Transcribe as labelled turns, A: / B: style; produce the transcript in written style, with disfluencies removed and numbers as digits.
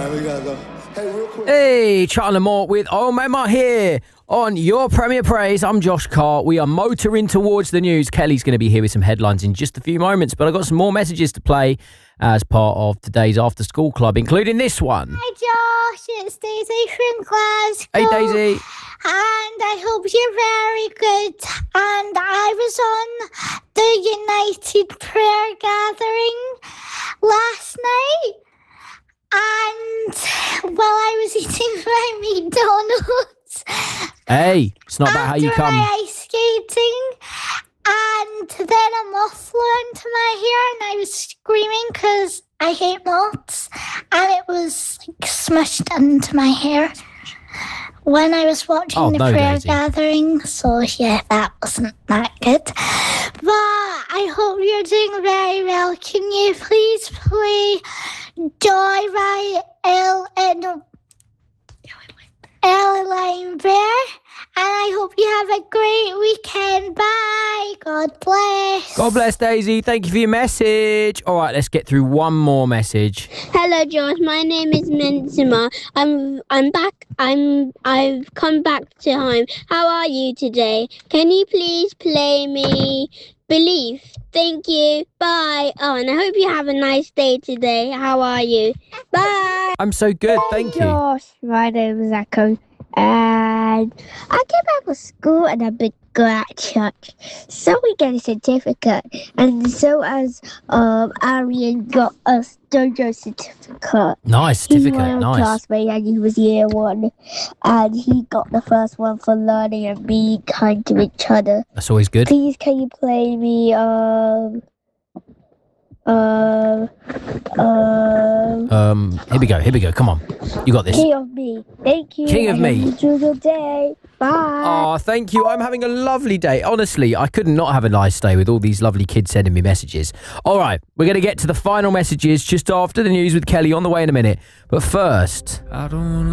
A: right, we gotta go. Hey, real quick.
B: Hey, Charlie Moore with Oh Mama here on Your Premier Praise. I'm Josh Carr. We are motoring towards the news. Kelly's going to be here with some headlines in just a few moments, but I've got some more messages to play as part of today's After School Club, including this one.
C: Hi Josh, it's Daisy from Glasgow.
B: Hey, Daisy.
C: And I hope you're very good. And I was on the United Prayer Gathering last night. And while I was eating my McDonald's,
B: Hey, it's not about how you
C: after
B: come.
C: my ice skating, and then a moth flew into my hair, and I was screaming because I hate moths, and it was like smushed into my hair when I was watching the prayer
B: Daisy.
C: gathering. So yeah, that wasn't that good. But I hope you're doing very well. Can you please play Joyride Line Bear? And I hope you have a great weekend. Bye. God bless.
B: God bless, Daisy. Thank you for your message. All right, let's get through one more message.
D: Hello, Josh. My name is Menzima. I'm back. I've come back to home. How are you today? Can you please play me Believe? Thank you. Bye. Oh, and I hope you have a nice day today. How are you? Bye.
B: I'm so good, thank you.
E: Josh, my name is Echo, and I came back from school and I've been good at church. So we get a certificate, and so as Arian got a dojo certificate.
B: Nice
E: He's
B: certificate,
E: my
B: nice.
E: classmate, and he was year one, and he got the first one for learning and being kind to each other.
B: That's always good.
E: Please, can you play me
B: Here we go. Come on. You got this.
E: King of Me. Thank you.
B: King of
E: and
B: Me.
E: Enjoy your day. Bye.
B: Oh, thank you. I'm having a lovely day. Honestly, I could not have a nice day with all these lovely kids sending me messages. All right, we're going to get to the final messages just after the news with Kelly on the way in a minute. But first... I don't wanna